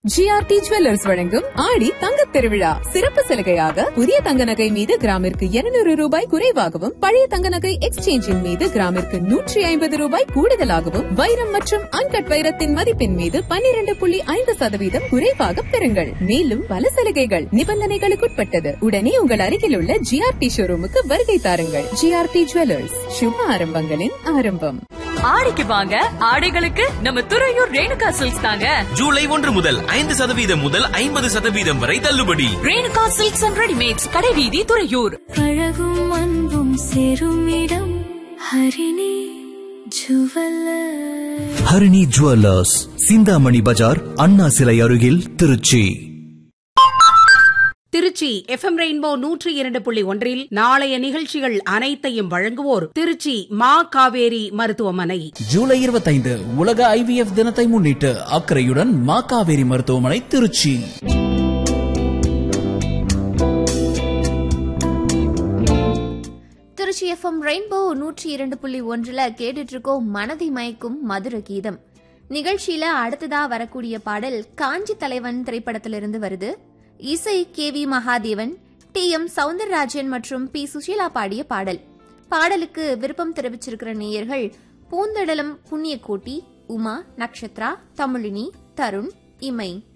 GRT jewellers வழங்கும் ஆடி தங்கத் திருவிழா சிறப்பு சலுகையாக புதிய தங்க நகை மீது கிராமிற்கு 200 ரூபாய் குறைவாகவும் பழைய தங்க நகை எக்ஸ்சேஞ்சின் மீது கிராமிற்கு 150 ரூபாய் கூடுதலாகவும் வைரம் மற்றும் அன்கட் வைரத்தின் மதிப்பின் மீது 12.5% குறைவாக பெறுங்கள். மேலும் பல சலுகைகள் நிபந்தனைகளுக்குட்பட்டது. உடனே உங்கள் அருகில் உள்ள ஜிஆர்டி ஷோரூமுக்கு வருகை தாருங்கள். ஜிஆர்டி ஜுவல்லர்ஸ், சுப ஆரம்பங்களின் ஆரம்பம். ஆடிக்கு வாங்க, ஆடைகளுக்கு நம்ம துறையூர் ரேணுகா சில்க்ஸ் தாங்க. ஜூலை 1 முதல் 5% முதல் 50% வரை தள்ளுபடி. ரேணுகா சில்க்ஸ் அண்ட் ரெடிமேட்ஸ், கடைவீதி, துறையூர். அழகும் அன்பும் சேரும் இடம் ஹரிணி ஜுவல்லர்ஸ். ஹரிணி ஜுவல்லர்ஸ், சிந்தாமணி பஜார், அண்ணா சிலை அருகில், திருச்சி. திருச்சி FM ரெயின்போ 102.1 நாளைய நிகழ்ச்சிகள் அனைத்தையும் வழங்குவோர் திருச்சி மா காவேரி மருத்துவமனை. ஜூலை 25 உலக IVF தினத்தை முன்னிட்டு அக்கறையுடன் மா காவேரி மருத்துவமனை, திருச்சி. திருச்சி FM ரெயின்போ 102.1 கேட்டுட்டு இருக்கோம் மனதை மயக்கும் மதுர கீதம் நிகழ்ச்சியில. அடுத்ததா வரக்கூடிய பாடல் காஞ்சி தலைவன் திரைப்படத்திலிருந்து வருது. இசை KV மகாதேவன், TM சவுந்தரராஜன் மற்றும் P சுஷீலா பாடிய பாடல். பாடலுக்கு விருப்பம் தெரிவிச்சிருக்கிற நேயர்கள் பூந்தடலம், புண்ணியக்கோட்டி, உமா, நக்ஷத்ரா, தமிழினி, தருண், இமை.